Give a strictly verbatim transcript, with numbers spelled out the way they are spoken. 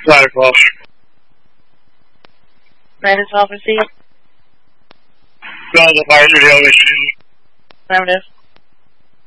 Ladder twelve. Ladder twelve received. Go to the fire through the elevation. Affirmative.